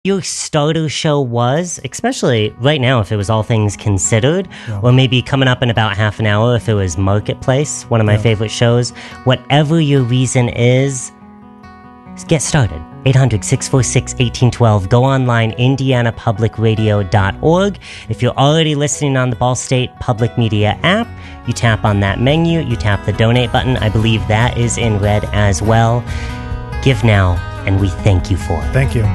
your starter show was, especially right now if it was All Things Considered, or maybe coming up in about half an hour if it was Marketplace, one of my favorite shows. Whatever your reason is, get started. 800-646-1812. Go online, indianapublicradio.org. If you're already listening on the Ball State Public Media app, you tap on that menu, you tap the donate button. I believe that is in red as well. Give now, and we thank you for it. Thank you.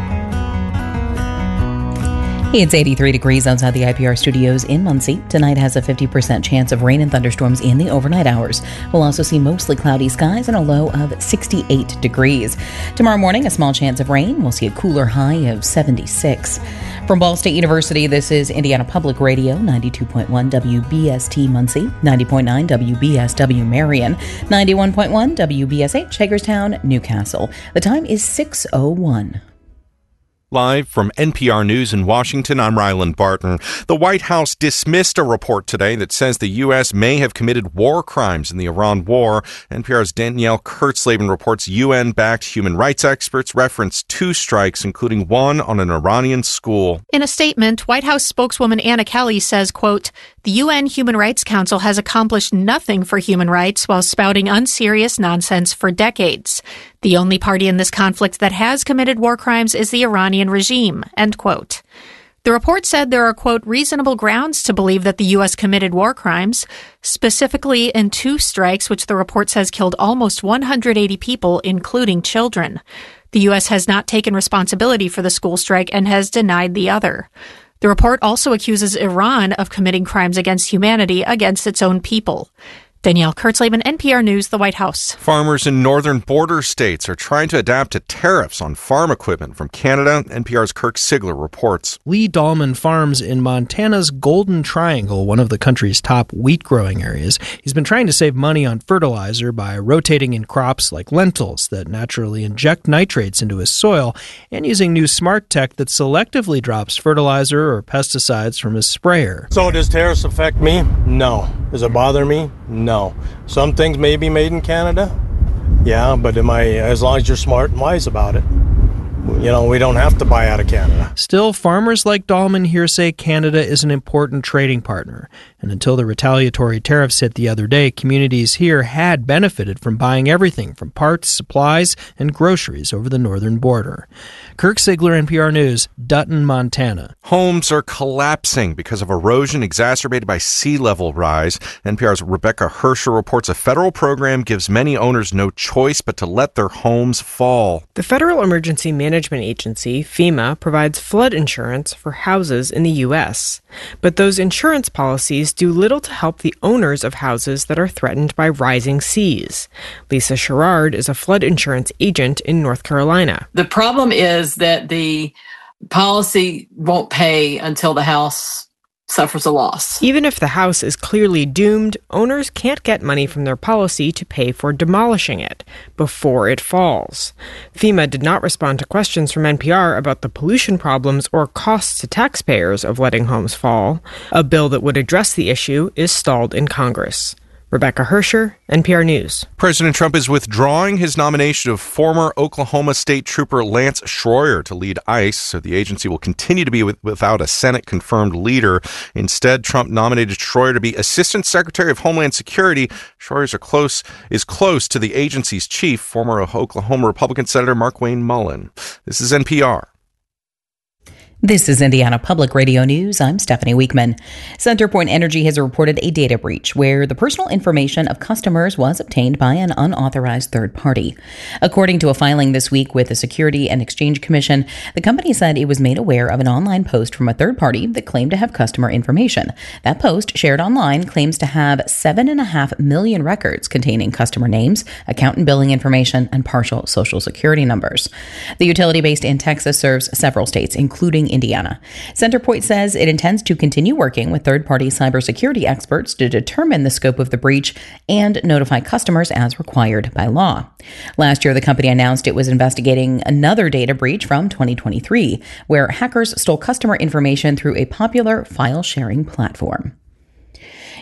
It's 83 degrees outside the IPR studios in Muncie. Tonight has a 50% chance of rain and thunderstorms in the overnight hours. We'll also see mostly cloudy skies and a low of 68 degrees. Tomorrow morning, a small chance of rain. We'll see a cooler high of 76. From Ball State University, this is Indiana Public Radio, 92.1 WBST Muncie, 90.9 WBSW Marion, 91.1 WBSH Hagerstown, Newcastle. The time is 6:01. Live from NPR News in Washington, I'm Ryland Barton. The White House dismissed a report today that says the U.S. may have committed war crimes in the Iran war. NPR's Danielle Kurtzleben reports UN-backed human rights experts referenced 2 strikes, including one on an Iranian school. In a statement, White House spokeswoman Anna Kelly says, quote, "The UN Human Rights Council has accomplished nothing for human rights while spouting unserious nonsense for decades. The only party in this conflict that has committed war crimes is the Iranian regime," end quote. The report said there are, quote, "reasonable grounds to believe that the U.S. committed war crimes, specifically in 2 strikes, which the report says killed almost 180 people, including children. The U.S. has not taken responsibility for the school strike and has denied the other. The report also accuses Iran of committing crimes against humanity against its own people." Danielle Kurtzleben, NPR News, the White House. Farmers in northern border states are trying to adapt to tariffs on farm equipment from Canada. NPR's Kirk Sigler reports. Lee Dahlman farms in Montana's Golden Triangle, one of the country's top wheat growing areas. He's been trying to save money on fertilizer by rotating in crops like lentils that naturally inject nitrates into his soil and using new smart tech that selectively drops fertilizer or pesticides from his sprayer. So does tariffs affect me? No. Does it bother me? No. Some things may be made in Canada. Yeah, but as long as you're smart and wise about it. You know, we don't have to buy out of Canada. Still, farmers like Dahlman here say Canada is an important trading partner. And until the retaliatory tariffs hit the other day, communities here had benefited from buying everything from parts, supplies, and groceries over the northern border. Kirk Sigler, NPR News, Dutton, Montana. Homes are collapsing because of erosion exacerbated by sea level rise. NPR's Rebecca Hersher reports a federal program gives many owners no choice but to let their homes fall. The Federal Emergency Management Agency, FEMA, provides flood insurance for houses in the U.S. But those insurance policies do little to help the owners of houses that are threatened by rising seas. Lisa Sherrard is a flood insurance agent in North Carolina. The problem is that the policy won't pay until the house suffers a loss. Even if the house is clearly doomed, owners can't get money from their policy to pay for demolishing it before it falls. FEMA did not respond to questions from NPR about the pollution problems or costs to taxpayers of letting homes fall. A bill that would address the issue is stalled in Congress. Rebecca Hersher, NPR News. President Trump is withdrawing his nomination of former Oklahoma State Trooper Lance Schroyer to lead ICE, so the agency will continue to be without a Senate-confirmed leader. Instead, Trump nominated Schroyer to be Assistant Secretary of Homeland Security. Schroyer is close to the agency's chief, former Oklahoma Republican Senator Markwayne Mullin. This is NPR. This is Indiana Public Radio News. I'm Stephanie Weekman. CenterPoint Energy has reported a data breach where the personal information of customers was obtained by an unauthorized third party. According to a filing this week with the Security and Exchange Commission, the company said it was made aware of an online post from a third party that claimed to have customer information. That post, shared online, claims to have 7.5 million records containing customer names, account and billing information, and partial social security numbers. The utility based in Texas serves several states, including Indiana. CenterPoint says it intends to continue working with third-party cybersecurity experts to determine the scope of the breach and notify customers as required by law. Last year, the company announced it was investigating another data breach from 2023, where hackers stole customer information through a popular file-sharing platform.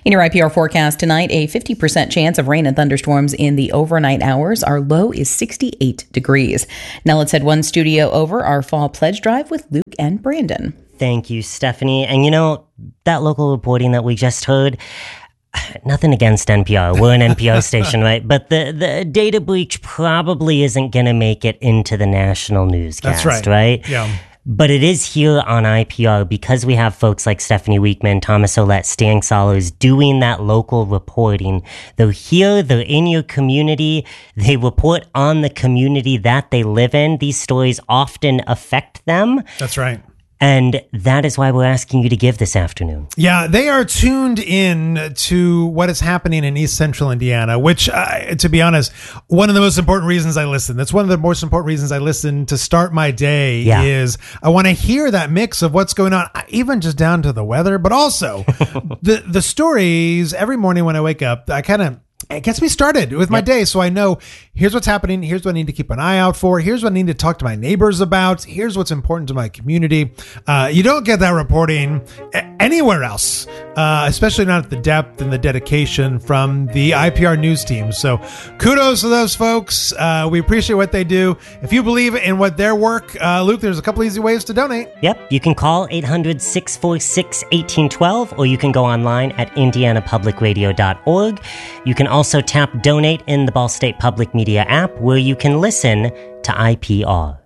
In your IPR forecast tonight, a 50% chance of rain and thunderstorms in the overnight hours. Our low is 68 degrees. Now let's head one studio over our fall pledge drive with Luke and Brandon. Thank you, Stephanie. And that local reporting that we just heard, nothing against NPR. We're an NPR station, right? But the data breach probably isn't going to make it into the national newscast, That's right? Yeah. But it is here on IPR because we have folks like Stephanie Weekman, Thomas Olette, Stan Sollers doing that local reporting. They're here, they're in your community, they report on the community that they live in. These stories often affect them. That's right. And that is why we're asking you to give this afternoon. Yeah, they are tuned in to what is happening in East Central Indiana, which, to be honest, one of the most important reasons I listen. That's one of the most important reasons I listen to start my day is I want to hear that mix of what's going on, even just down to the weather, but also the stories every morning when I wake up. It gets me started with my day. So I know here's what's happening. Here's what I need to keep an eye out for. Here's what I need to talk to my neighbors about. Here's what's important to my community. You don't get that reporting anywhere else, especially not at the depth and the dedication from the IPR news team. So kudos to those folks. We appreciate what they do. If you believe in what their work, Luke, there's a couple easy ways to donate. Yep. You can call 800-646-1812 or you can go online at indianapublicradio.org. You can also tap donate in the Ball State Public Media app where you can listen to IPR.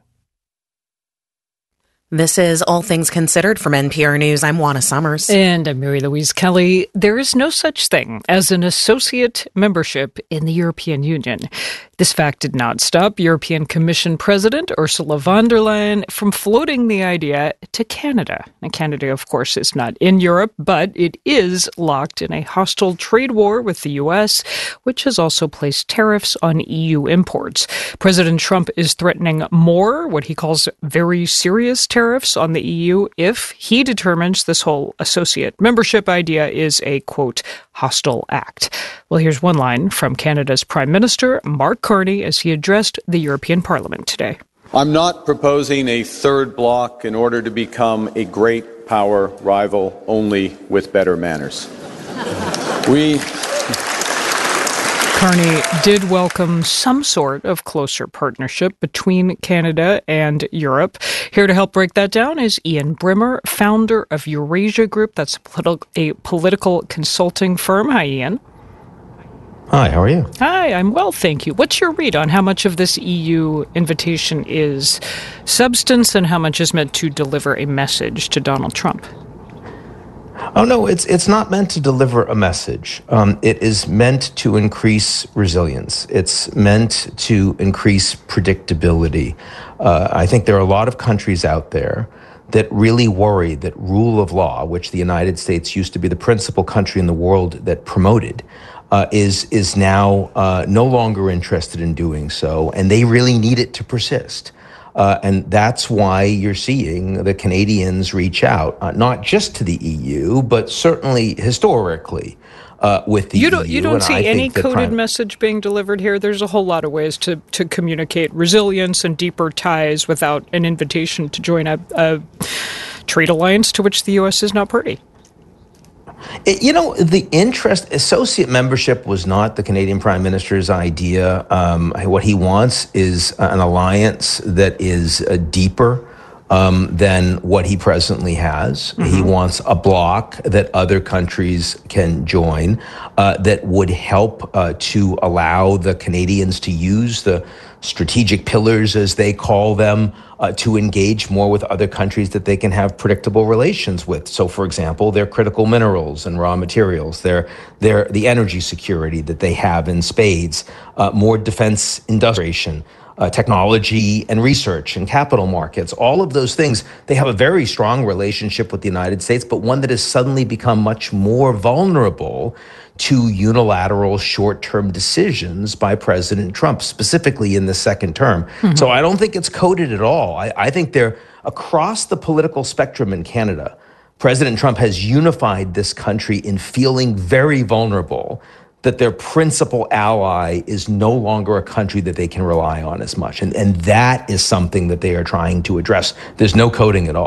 This is All Things Considered from NPR News. I'm Juana Summers. And I'm Mary Louise Kelly. There is no such thing as an associate membership in the European Union. This fact did not stop European Commission President Ursula von der Leyen from floating the idea to Canada. And Canada, of course, is not in Europe, but it is locked in a hostile trade war with the U.S., which has also placed tariffs on EU imports. President Trump is threatening more, what he calls very serious tariffs on the EU if he determines this whole associate membership idea is a, quote, hostile act. Well, here's one line from Canada's Prime Minister, Mark Carney, as he addressed the European Parliament today. I'm not proposing a third bloc in order to become a great power rival only with better manners. Carney did welcome some sort of closer partnership between Canada and Europe. Here to help break that down is Ian Brimmer, founder of Eurasia Group. That's a political consulting firm. Hi, Ian. Hi, how are you? Hi, I'm well, thank you. What's your read on how much of this EU invitation is substance and how much is meant to deliver a message to Donald Trump? Oh, no, it's not meant to deliver a message. It is meant to increase resilience. It's meant to increase predictability. I think there are a lot of countries out there that really worry that rule of law, which the United States used to be the principal country in the world that promoted, is now no longer interested in doing so, and they really need it to persist. And that's why you're seeing the Canadians reach out, not just to the EU, but certainly historically with the EU. You don't see any coded message being delivered here? There's a whole lot of ways to communicate resilience and deeper ties without an invitation to join a trade alliance to which the U.S. is not party. The associate membership was not the Canadian Prime Minister's idea. What he wants is an alliance that is deeper than what he presently has. Mm-hmm. He wants a bloc that other countries can join that would help to allow the Canadians to use the strategic pillars, as they call them, to engage more with other countries that they can have predictable relations with. So, for example, their critical minerals and raw materials, the energy security that they have in spades, more defense industrialization, technology and research and capital markets, all of those things. They have a very strong relationship with the United States, but one that has suddenly become much more vulnerable to unilateral short-term decisions by President Trump, specifically in the second term. Mm-hmm. So I don't think it's coded at all. I think they're across the political spectrum in Canada. President Trump has unified this country in feeling very vulnerable that their principal ally is no longer a country that they can rely on as much. And that is something that they are trying to address. There's no coding at all.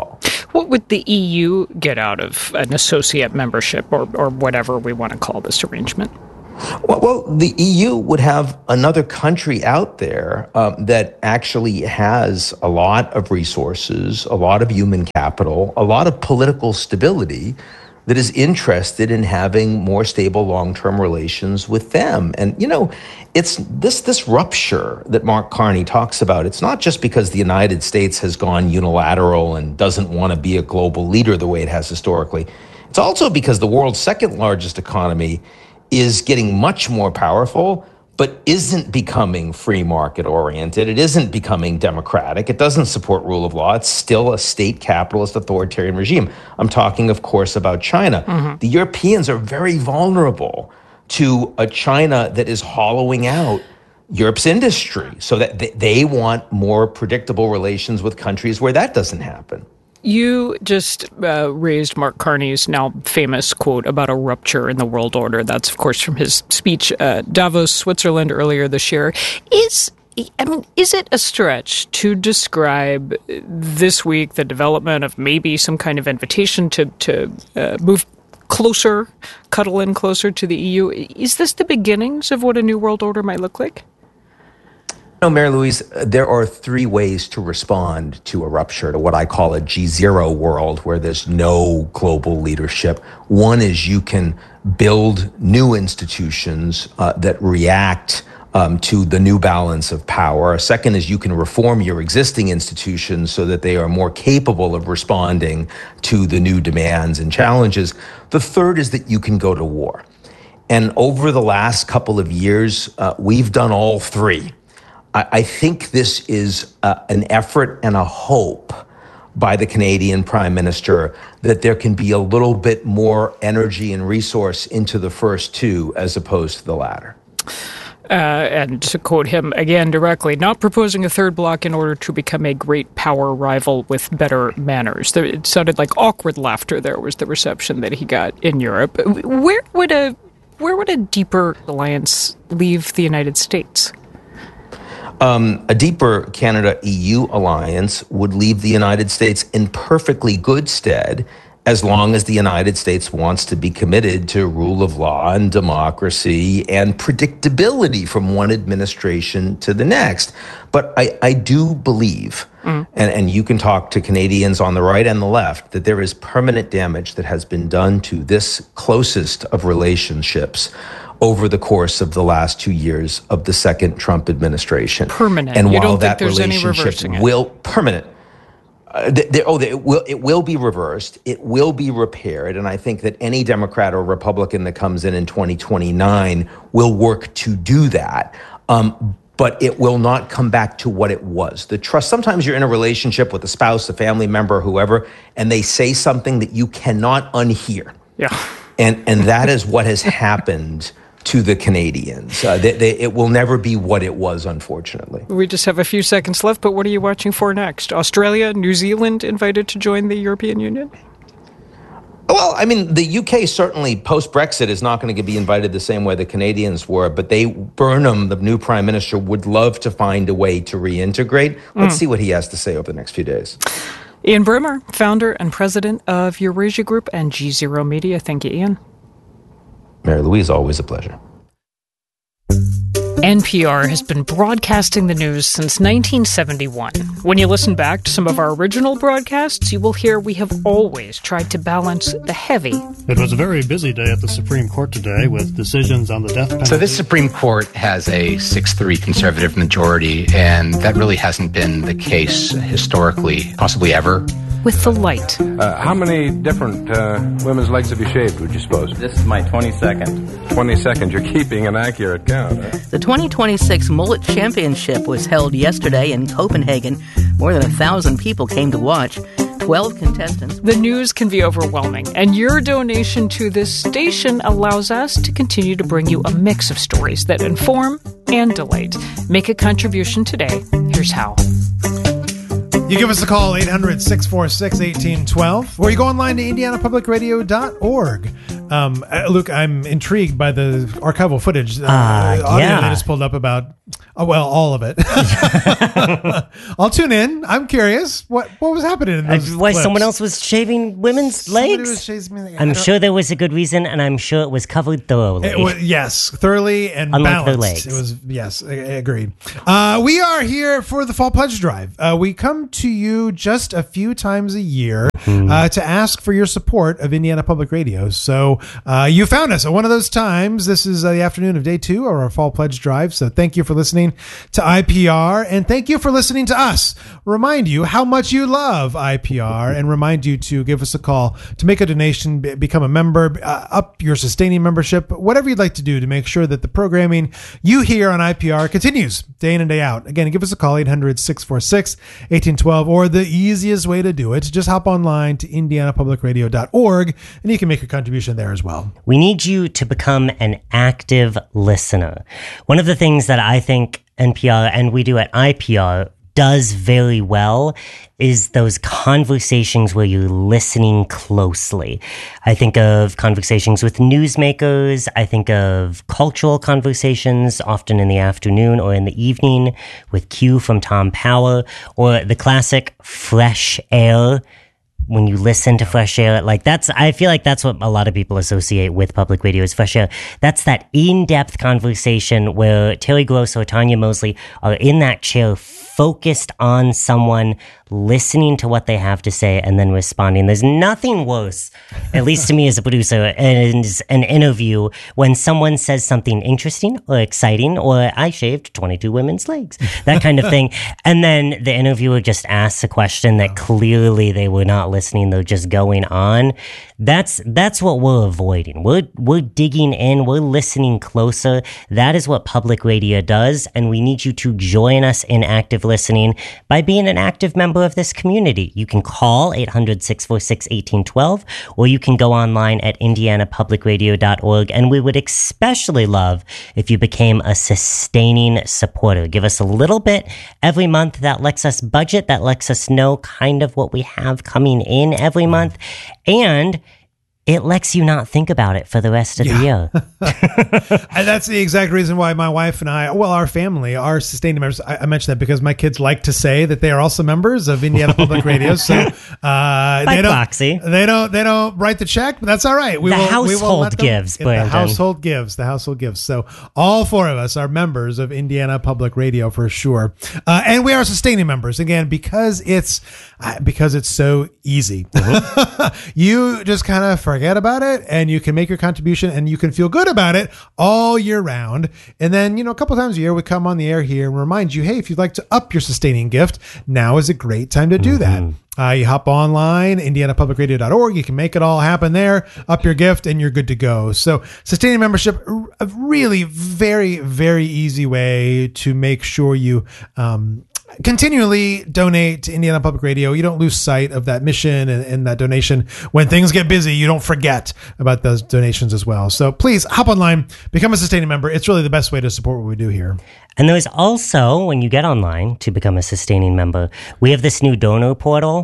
What would the EU get out of an associate membership or whatever we want to call this arrangement? Well, the EU would have another country out there that actually has a lot of resources, a lot of human capital, a lot of political stability that is interested in having more stable long-term relations with them. And, it's this rupture that Mark Carney talks about. It's not just because the United States has gone unilateral and doesn't want to be a global leader the way it has historically. It's also because the world's second largest economy is getting much more powerful, but isn't becoming free market oriented. It isn't becoming democratic. It doesn't support rule of law. It's still a state capitalist authoritarian regime. I'm talking, of course, about China. Mm-hmm. The Europeans are very vulnerable to a China that is hollowing out Europe's industry, so that they want more predictable relations with countries where that doesn't happen. You just raised Mark Carney's now famous quote about a rupture in the world order. That's, of course, from his speech at Davos, Switzerland earlier this year. Is it a stretch to describe this week the development of maybe some kind of invitation to move closer, cuddle in closer to the EU? Is this the beginnings of what a new world order might look like? No, Mary Louise, there are three ways to respond to a rupture, to what I call a G0 world where there's no global leadership. One is you can build new institutions that react to the new balance of power. A second is you can reform your existing institutions so that they are more capable of responding to the new demands and challenges. The third is that you can go to war. And over the last couple of years, we've done all three. I think this is an effort and a hope by the Canadian Prime Minister that there can be a little bit more energy and resource into the first two as opposed to the latter. And to quote him again directly, not proposing a third bloc in order to become a great power rival with better manners. It sounded like awkward laughter there was the reception that he got in Europe. Where would a deeper alliance leave the United States? A deeper Canada-EU alliance would leave the United States in perfectly good stead as long as the United States wants to be committed to rule of law and democracy and predictability from one administration to the next. But I do believe, and you can talk to Canadians on the right and the left, that there is permanent damage that has been done to this closest of relationships over the course of the last 2 years of the second Trump administration. Permanent. And you while don't that think there's relationship any reversing it? will permanent, it will be reversed. It will be repaired. And I think that any Democrat or Republican that comes in 2029 will work to do that. But it will not come back to what it was. The trust, sometimes you're in a relationship with a spouse, a family member, whoever, and they say something that you cannot unhear. Yeah. And that is what has happened to the Canadians. It will never be what it was, unfortunately. We just have a few seconds left, but what are you watching for next? Australia, New Zealand invited to join the European Union? Well, I mean, the UK certainly, post-Brexit, is not going to be invited the same way the Canadians were, but Burnham, the new prime minister, would love to find a way to reintegrate. Let's see what he has to say over the next few days. Ian Bremmer, founder and president of Eurasia Group and G0 Media. Thank you, Ian. Mary Louise, always a pleasure. NPR has been broadcasting the news since 1971. When you listen back to some of our original broadcasts, you will hear we have always tried to balance the heavy. It was a very busy day at the Supreme Court today with decisions on the death penalty. So this Supreme Court has a 6-3 conservative majority, and that really hasn't been the case historically, possibly ever. With the light. How many different women's legs have you shaved, would you suppose? This is my 22nd. 22nd. You're keeping an accurate count, huh? The 2026 Mullet Championship was held yesterday in Copenhagen. More than 1,000 people came to watch. 12 contestants. The news can be overwhelming, and your donation to this station allows us to continue to bring you a mix of stories that inform and delight. Make a contribution today. Here's how. You give us a call, 800-646-1812, or you go online to indianapublicradio.org. Luke, I'm intrigued by the archival footage audio they just pulled up about, all of it. I'll tune in. I'm curious. What was happening in those Why clips? someone else was shaving women's legs? I'm sure there was a good reason, and I'm sure it was covered thoroughly. Yes, thoroughly and Unlike their balanced. legs. It was, yes, agreed. We are here for the Fall Pledge Drive. We come to you just a few times a year to ask for your support of Indiana Public Radio. So you found us at one of those times. This is the afternoon of day 2 of our Fall Pledge Drive. So thank you for listening to IPR, and thank you for listening to us. Remind you how much you love IPR, and remind you to give us a call to make a donation, become a member, up your sustaining membership, whatever you'd like to do to make sure that the programming you hear on IPR continues day in and day out. Again, give us a call, 800-646-1812, or the easiest way to do it, just hop online to indianapublicradio.org, and you can make a contribution there as well. We need you to become an active listener. One of the things that I think NPR and we do at IPR does very well is those conversations where you're listening closely. I think of conversations with newsmakers. I think of cultural conversations, often in the afternoon or in the evening, with Q from Tom Power, or the classic fresh air. When you listen to fresh air, I feel like that's what a lot of people associate with public radio is fresh air. That's that in-depth conversation where Terry Gross or Tanya Mosley are in that chair focused on someone, listening to what they have to say and then responding. There's nothing worse, at least to me as a producer, as an interview when someone says something interesting or exciting, or I shaved 22 women's legs, that kind of thing. And then the interviewer just asks a question that clearly they were not listening. They're just going on. That's what we're avoiding. We're digging in. We're listening closer. That is what public radio does. And we need you to join us in active listening by being an active member of this community. You can call 800-646-1812, or you can go online at indianapublicradio.org. And we would especially love if you became a sustaining supporter. Give us a little bit every month. That lets us budget. That lets us know kind of what we have coming in every month. And it lets you not think about it for the rest of the year. And that's the exact reason why my wife and I, our family, are sustaining members. I mentioned that because my kids like to say that they are also members of Indiana Public Radio. So they don't write the check, but that's all right. The household gives. The household gives. So all 4 of us are members of Indiana Public Radio for sure. And we are sustaining members, again, because it's so easy. You just kind of forget about it, and you can make your contribution, and you can feel good about it all year round. And then, a couple times a year, we come on the air here and remind you, hey, if you'd like to up your sustaining gift, now is a great time to do that. You hop online, indianapublicradio.org. You can make it all happen there, up your gift, and you're good to go. So sustaining membership, a really very, very easy way to make sure you continually donate to Indiana Public Radio. You don't lose sight of that mission and that donation. When things get busy, you don't forget about those donations as well. So please hop online, become a sustaining member. It's really the best way to support what we do here. And there's also, when you get online to become a sustaining member, we have this new donor portal.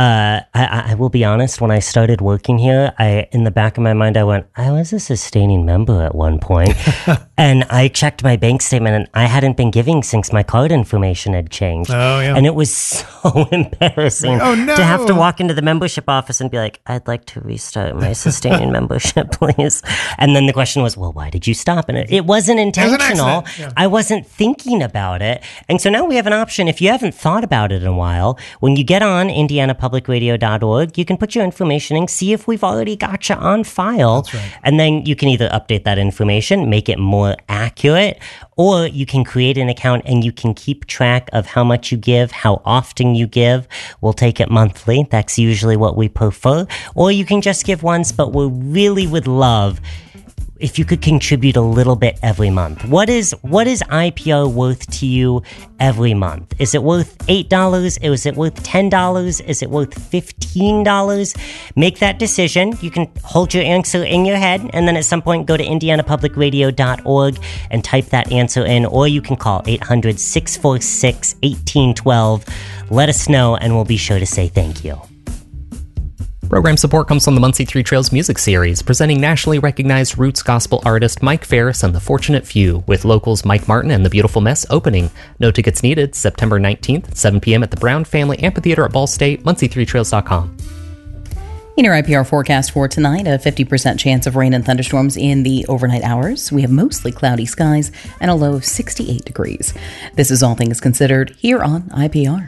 I will be honest, when I started working here, in the back of my mind, I went, I was a sustaining member at one point. And I checked my bank statement, and I hadn't been giving since my card information had changed. Oh, yeah. And it was so embarrassing to have to walk into the membership office and be like, I'd like to restart my sustaining membership, please. And then the question was, well, why did you stop? And it wasn't intentional. I wasn't thinking about it. And so now we have an option. If you haven't thought about it in a while, when you get on indianapublicradio.org, you can put your information in, see if we've already got you on file. That's right. And then you can either update that information, make it more accurate, or you can create an account and you can keep track of how much you give, how often you give. We'll take it monthly. That's usually what we prefer. Or you can just give once, but we really would love if you could contribute a little bit every month. What is IPR worth to you every month? Is it worth $8? Is it worth $10? Is it worth $15? Make that decision. You can hold your answer in your head, and then at some point go to indianapublicradio.org and type that answer in, or you can call 800-646-1812. Let us know, and we'll be sure to say thank you. Program support comes from the Muncie Three Trails Music Series, presenting nationally recognized roots gospel artist Mike Farris and the Fortunate Few, with locals Mike Martin and the Beautiful Mess opening. No tickets needed, September 19th at 7 p.m. at the Brown Family Amphitheater at Ball State, MuncieThreeTrails.com. In our IPR forecast for tonight, a 50% chance of rain and thunderstorms in the overnight hours. We have mostly cloudy skies and a low of 68 degrees. This is All Things Considered here on IPR.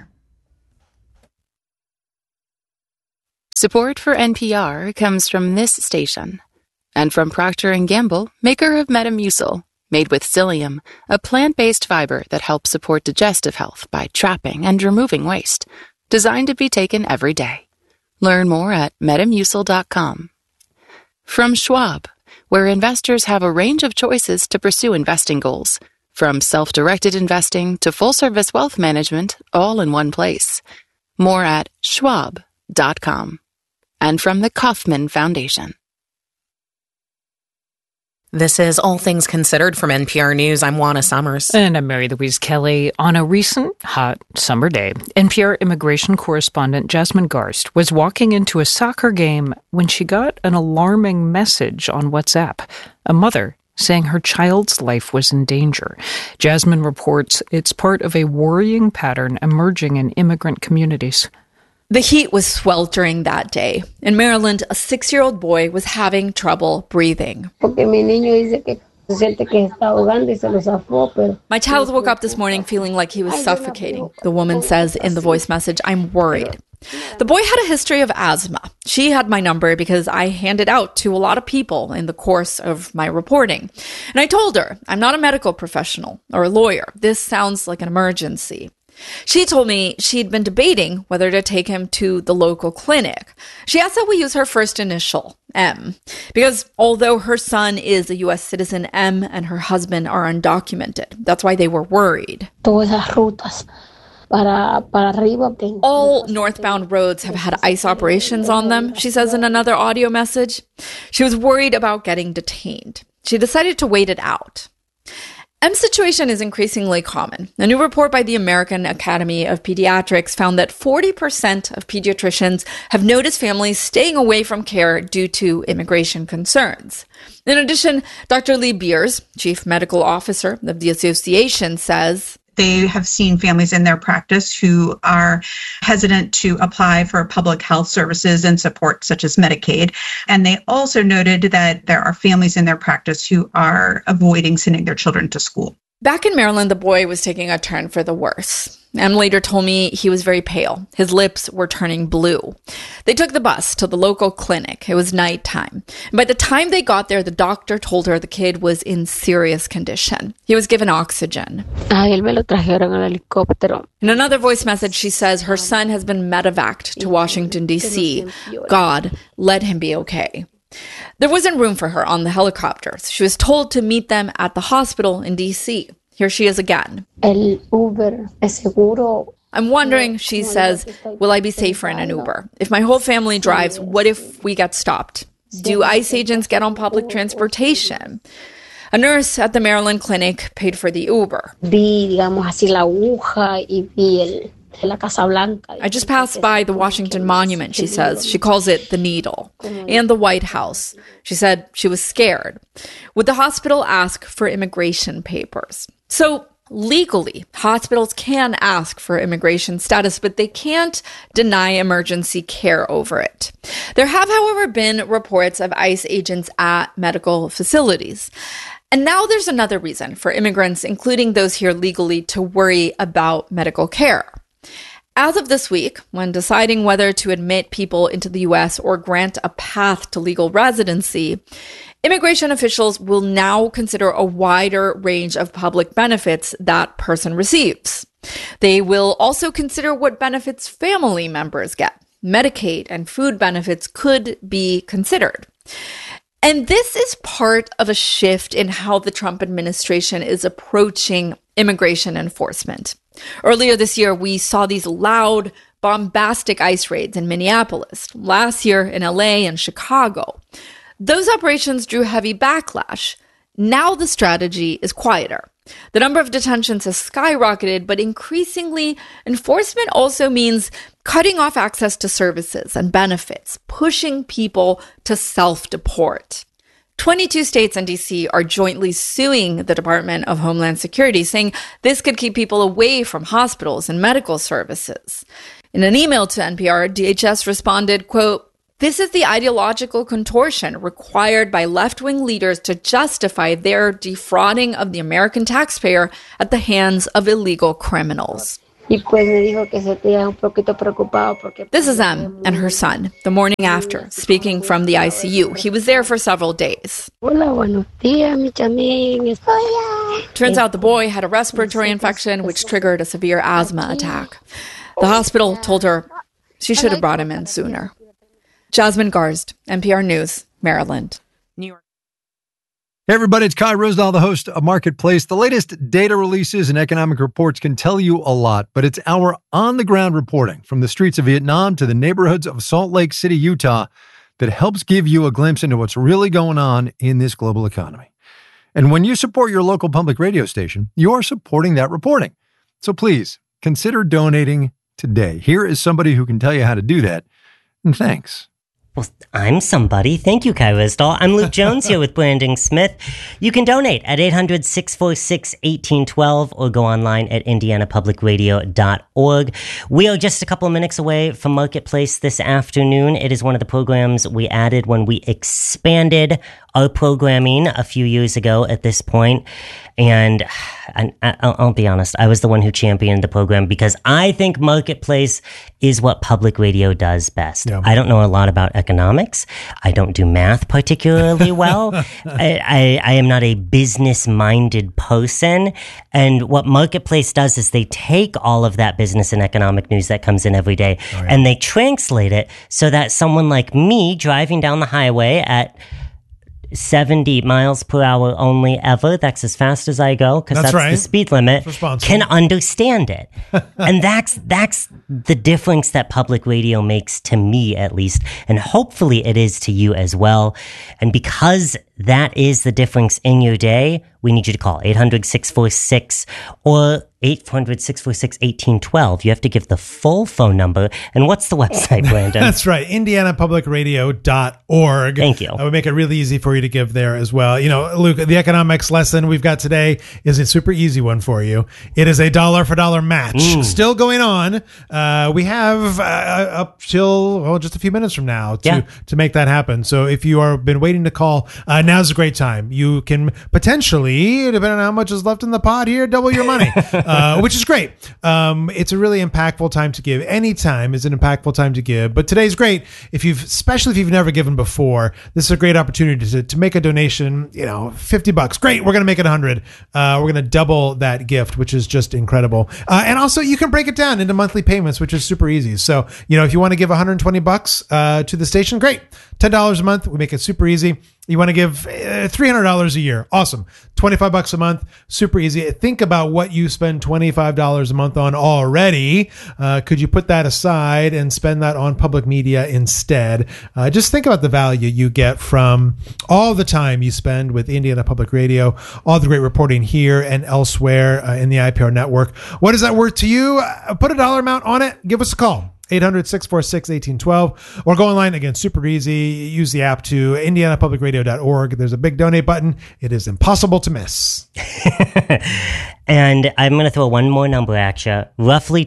Support for NPR comes from this station and from Procter & Gamble, maker of Metamucil, made with psyllium, a plant-based fiber that helps support digestive health by trapping and removing waste, designed to be taken every day. Learn more at Metamucil.com. From Schwab, where investors have a range of choices to pursue investing goals, from self-directed investing to full-service wealth management, all in one place. More at Schwab.com. And from the Kauffman Foundation. This is All Things Considered from NPR News. I'm Juana Summers. And I'm Mary Louise Kelly. On a recent hot summer day, NPR immigration correspondent Jasmine Garst was walking into a soccer game when she got an alarming message on WhatsApp. A mother saying her child's life was in danger. Jasmine reports it's part of a worrying pattern emerging in immigrant communities. The heat was sweltering that day. In Maryland, a 6-year-old boy was having trouble breathing. My child woke up this morning feeling like he was suffocating. The woman says in the voice message, "I'm worried." The boy had a history of asthma. She had my number because I handed out to a lot of people in the course of my reporting. And I told her, I'm not a medical professional or a lawyer. This sounds like an emergency. She told me she'd been debating whether to take him to the local clinic. She asked that we use her first initial, M, because although her son is a U.S. citizen, M and her husband are undocumented. That's why they were worried. All northbound roads have had ICE operations on them, she says in another audio message. She was worried about getting detained. She decided to wait it out. M's situation is increasingly common. A new report by the American Academy of Pediatrics found that 40% of pediatricians have noticed families staying away from care due to immigration concerns. In addition, Dr. Lee Beers, chief medical officer of the association, says they have seen families in their practice who are hesitant to apply for public health services and support such as Medicaid. And they also noted that there are families in their practice who are avoiding sending their children to school. Back in Maryland, the boy was taking a turn for the worse. Em later told me he was very pale. His lips were turning blue. They took the bus to the local clinic. It was nighttime. And by the time they got there, the doctor told her the kid was in serious condition. He was given oxygen. In another voice message, she says her son has been medevaced to Washington, D.C. God, let him be okay. There wasn't room for her on the helicopters. She was told to meet them at the hospital in D.C. Here she is again. I'm wondering, she says, will I be safer in an Uber? If my whole family drives, what if we get stopped? Do ICE agents get on public transportation? A nurse at the Maryland clinic paid for the Uber. I just passed by the Washington Monument, she says. She calls it the Needle. And the White House. She said she was scared. Would the hospital ask for immigration papers? So legally, hospitals can ask for immigration status, but they can't deny emergency care over it. There have, however, been reports of ICE agents at medical facilities. And now there's another reason for immigrants, including those here legally, to worry about medical care. As of this week, when deciding whether to admit people into the U.S. or grant a path to legal residency, immigration officials will now consider a wider range of public benefits that person receives. They will also consider what benefits family members get. Medicaid and food benefits could be considered. And this is part of a shift in how the Trump administration is approaching immigration enforcement. Earlier this year, we saw these loud, bombastic ICE raids in Minneapolis. Last year in LA and Chicago. Those operations drew heavy backlash. Now the strategy is quieter. The number of detentions has skyrocketed, but increasingly, enforcement also means cutting off access to services and benefits, pushing people to self-deport. 22 states and DC are jointly suing the Department of Homeland Security, saying this could keep people away from hospitals and medical services. In an email to NPR, DHS responded, quote, "This is the ideological contortion required by left-wing leaders to justify their defrauding of the American taxpayer at the hands of illegal criminals." This is Em and her son, the morning after, speaking from the ICU. He was there for several days. Turns out the boy had a respiratory infection, which triggered a severe asthma attack. The hospital told her she should have brought him in sooner. Jasmine Garst, NPR News, Maryland. New York. Hey everybody, it's Kai Ryssdal, the host of Marketplace. The latest data releases and economic reports can tell you a lot, but it's our on-the-ground reporting from the streets of Vietnam to the neighborhoods of Salt Lake City, Utah, that helps give you a glimpse into what's really going on in this global economy. And when you support your local public radio station, you're supporting that reporting. So please, consider donating today. Here is somebody who can tell you how to do that. And thanks. Well, I'm somebody. Thank you, Kai Ryssdal. I'm Luke Jones here with Brandon Smith. You can donate at 800-646-1812 or go online at indianapublicradio.org. We are just a couple of minutes away from Marketplace this afternoon. It is one of the programs we added when we expanded our programming a few years ago at this point. And I'll be honest, I was the one who championed the program because I think Marketplace is what public radio does best. Yeah. I don't know a lot about economics. I don't do math particularly well. I am not a business-minded person. And what Marketplace does is they take all of that business and economic news that comes in every day and they translate it so that someone like me driving down the highway at 70 miles per hour only ever, that's as fast as I go because that's the speed limit, can understand it. And that's the difference that public radio makes to me, at least, and hopefully it is to you as well. And because that is the difference in your day, we need you to call 800-646 or 800-646-1812. You have to give the full phone number. And what's the website, Brandon? That's right, indianapublicradio.org. Thank you. I would make it really easy for you to give there as well. You know, Luke, the economics lesson we've got today is a super easy one for you. It is a dollar for dollar match. Still going on. We have up till just a few minutes from now to make that happen. So if you are been waiting to call, now's a great time. You can potentially, depending on how much is left in the pot here, double your money, which is great. It's a really impactful time to give. Any time is an impactful time to give, but today's great. Especially if you've never given before, this is a great opportunity to make a donation. You know, $50. Great. We're going to make it 100. We're going to double that gift, which is just incredible. And also you can break it down into monthly payments, which is super easy. So, you know, if you want to give $120 to the station, great. $10 a month. We make it super easy. You want to give $300 a year. Awesome. $25 a month. Super easy. Think about what you spend $25 a month on already. Could you put that aside and spend that on public media instead? Just think about the value you get from all the time you spend with Indiana Public Radio, all the great reporting here and elsewhere in the IPR network. What is that worth to you? Put a dollar amount on it. Give us a call. 800-646-1812 or go online again, super easy. Use the app to indianapublicradio.org. There's a big donate button. It is impossible to miss. And I'm going to throw one more number at you. Roughly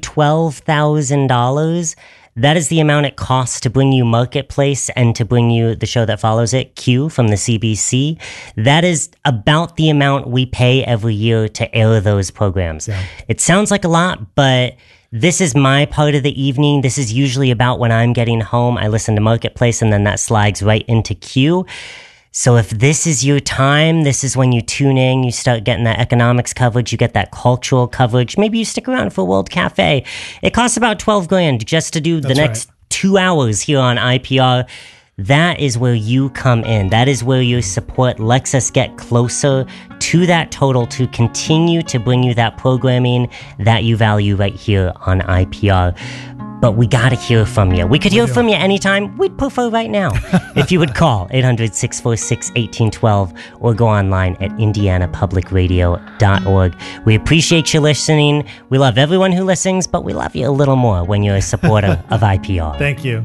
$12,000. That is the amount it costs to bring you Marketplace and to bring you the show that follows it, Q from the CBC. That is about the amount we pay every year to air those programs. Yeah. It sounds like a lot, but this is my part of the evening. This is usually about when I'm getting home. I listen to Marketplace and then that slides right into Q. So if this is your time, this is when you tune in, you start getting that economics coverage, you get that cultural coverage. Maybe you stick around for World Cafe. It costs about $12,000 just to do the next 2 hours here on IPR. that is where you come in. That is where your support lets us get closer to that total to continue to bring you that programming that you value right here on IPR. But we got to hear from you. We could hear from you anytime. We'd prefer right now. If you would call 800-646-1812 or go online at indianapublicradio.org. We appreciate you listening. We love everyone who listens, but we love you a little more when you're a supporter of IPR. Thank you.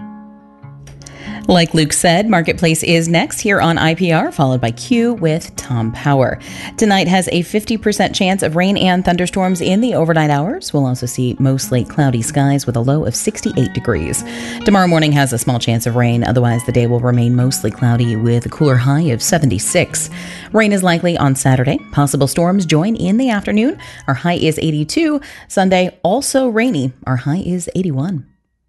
Like Luke said, Marketplace is next here on IPR, followed by Q with Tom Power. Tonight has a 50% chance of rain and thunderstorms in the overnight hours. We'll also see mostly cloudy skies with a low of 68 degrees. Tomorrow morning has a small chance of rain. Otherwise, the day will remain mostly cloudy with a cooler high of 76. Rain is likely on Saturday. Possible storms join in the afternoon. Our high is 82. Sunday, also rainy. Our high is 81.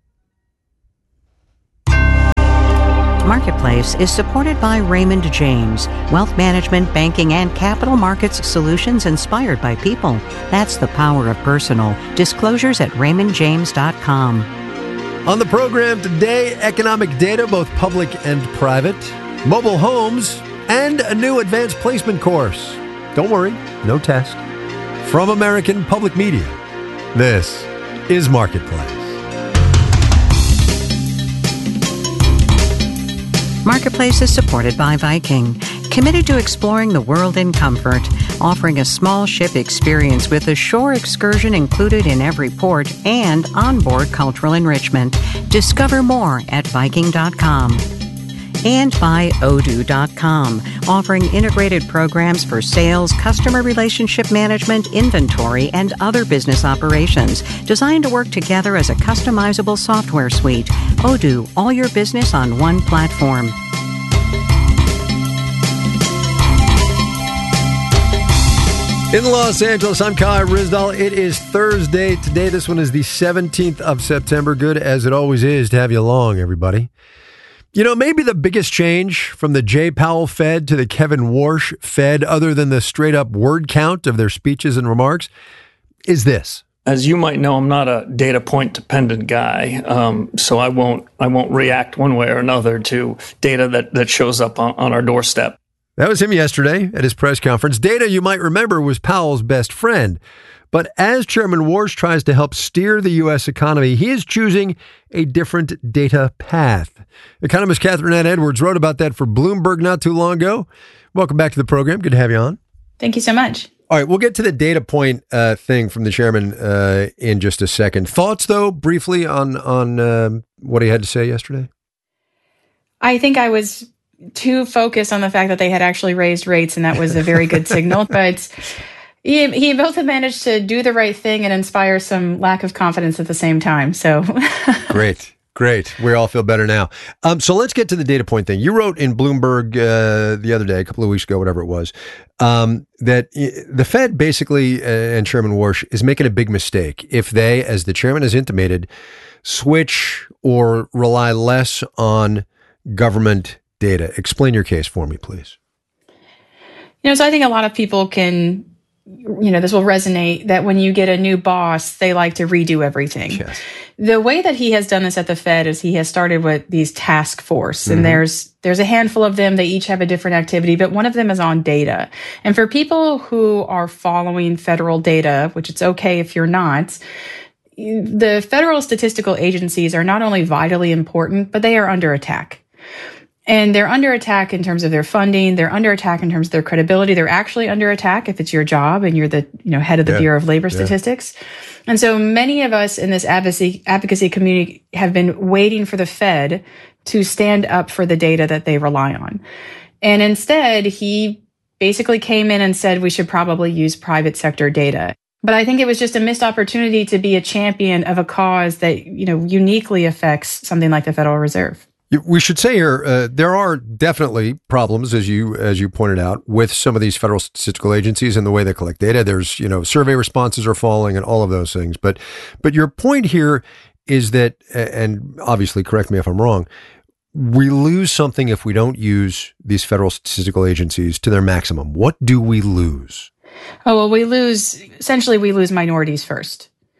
Marketplace is supported by Raymond James, wealth management, banking, and capital markets solutions inspired by people. That's the power of personal. Disclosures at raymondjames.com. On the program today, economic data, both public and private, mobile homes, and a new advanced placement course. Don't worry, no test. From American Public Media, this is Marketplace. Marketplace is supported by Viking, committed to exploring the world in comfort, offering a small ship experience with a shore excursion included in every port and onboard cultural enrichment. Discover more at Viking.com. And by Odoo.com, offering integrated programs for sales, customer relationship management, inventory, and other business operations, designed to work together as a customizable software suite. Odoo, all your business on one platform. In Los Angeles, I'm Kai Ryssdal. It is Thursday today. This one is the 17th of September. Good as it always is to have you along, everybody. You know, maybe the biggest change from the Jay Powell Fed to the Kevin Warsh Fed, other than the straight-up word count of their speeches and remarks, is this. As you might know, I'm not a data point dependent guy, so I won't react one way or another to data that shows up on our doorstep. That was him yesterday at his press conference. Data, you might remember, was Powell's best friend. But as Chairman Warsh tries to help steer the U.S. economy, he is choosing a different data path. Economist Catherine Ann Edwards wrote about that for Bloomberg not too long ago. Welcome back to the program. Good to have you on. Thank you so much. All right, we'll get to the data point thing from the chairman in just a second. Thoughts, though, briefly on what he had to say yesterday? I think I was too focused on the fact that they had actually raised rates, and that was a very good signal. But he both have managed to do the right thing and inspire some lack of confidence at the same time. So Great. We all feel better now. So let's get to the data point thing. You wrote in Bloomberg the other day, a couple of weeks ago, whatever it was, that the Fed basically, and Chairman Warsh, is making a big mistake if they, as the chairman has intimated, switch or rely less on government data. Explain your case for me, please. So I think a lot of people can, this will resonate, that when you get a new boss, they like to redo everything. Yes. The way that he has done this at the Fed is he has started with these task force, and there's a handful of them. They each have a different activity, but one of them is on data. And for people who are following federal data, which it's okay if you're not, the federal statistical agencies are not only vitally important, but they are under attack. And they're under attack in terms of their funding. They're under attack in terms of their credibility. They're actually under attack if it's your job and you're the head of the Bureau of Labor Statistics. And so many of us in this advocacy community have been waiting for the Fed to stand up for the data that they rely on. And instead, he basically came in and said we should probably use private sector data. But I think it was just a missed opportunity to be a champion of a cause that, uniquely affects something like the Federal Reserve. We should say here, there are definitely problems, as you pointed out, with some of these federal statistical agencies and the way they collect data. There's, survey responses are falling and all of those things. But your point here is that, and obviously correct me if I'm wrong, we lose something if we don't use these federal statistical agencies to their maximum. What do we lose? Oh, well, we lose minorities first.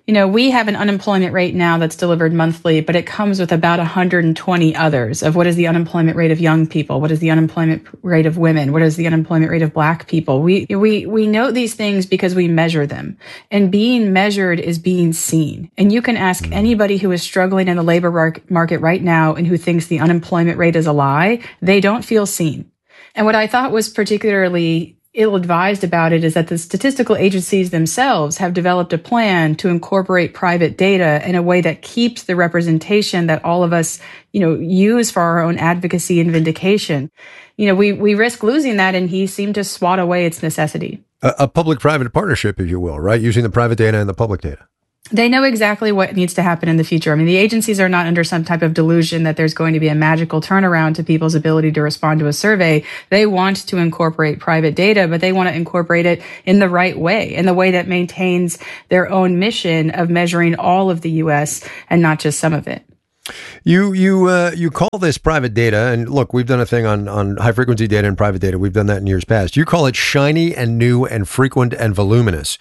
we have an unemployment rate now that's delivered monthly, but it comes with about 120 others of what is the unemployment rate of young people? What is the unemployment rate of women? What is the unemployment rate of Black people? We know these things because we measure them, and being measured is being seen. And you can ask anybody who is struggling in the labor market right now and who thinks the unemployment rate is a lie, they don't feel seen. And what I thought was particularly ill-advised about it is that the statistical agencies themselves have developed a plan to incorporate private data in a way that keeps the representation that all of us, use for our own advocacy and vindication. We risk losing that, and he seemed to swat away its necessity. A public-private partnership, if you will, right? Using the private data and the public data. They know exactly what needs to happen in the future. I mean, the agencies are not under some type of delusion that there's going to be a magical turnaround to people's ability to respond to a survey. They want to incorporate private data, but they want to incorporate it in the right way, in the way that maintains their own mission of measuring all of the U.S. and not just some of it. You call this private data, and look, we've done a thing on high frequency data and private data. We've done that in years past. You call it shiny and new and frequent and voluminous.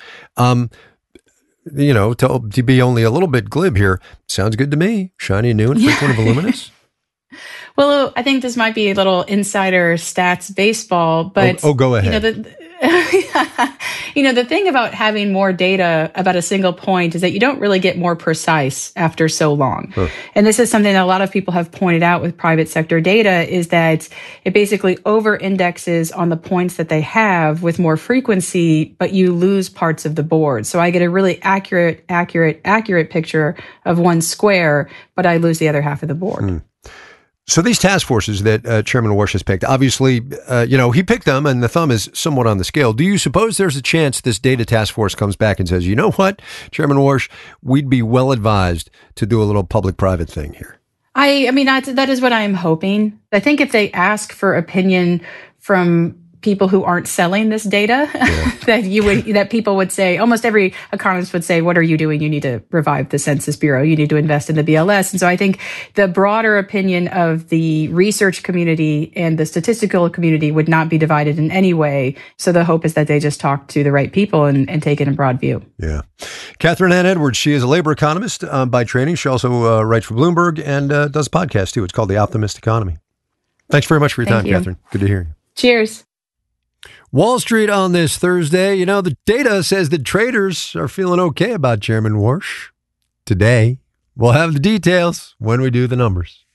To be only a little bit glib here, sounds good to me. Shiny, new, and frequent and voluminous. Well, I think this might be a little insider stats baseball, but go ahead. The thing about having more data about a single point is that you don't really get more precise after so long. Huh. And this is something that a lot of people have pointed out with private sector data, is that it basically over-indexes on the points that they have with more frequency, but you lose parts of the board. So I get a really accurate picture of one square, but I lose the other half of the board. Hmm. So these task forces that Chairman Warsh has picked, obviously, he picked them and the thumb is somewhat on the scale. Do you suppose there's a chance this data task force comes back and says, you know what, Chairman Warsh, we'd be well advised to do a little public-private thing here? I mean, that is what I am hoping. I think if they ask for opinion from people who aren't selling this data, that people would say, almost every economist would say, what are you doing? You need to revive the Census Bureau. You need to invest in the BLS. And so I think the broader opinion of the research community and the statistical community would not be divided in any way. So the hope is that they just talk to the right people and take it in broad view. Yeah. Catherine Ann Edwards, she is a labor economist by training. She also writes for Bloomberg and does a podcast too. It's called The Optimist Economy. Thanks very much for your time, Catherine. Good to hear you. Cheers. Wall Street on this Thursday. The data says that traders are feeling okay about Chairman Warsh. Today, we'll have the details when we do the numbers.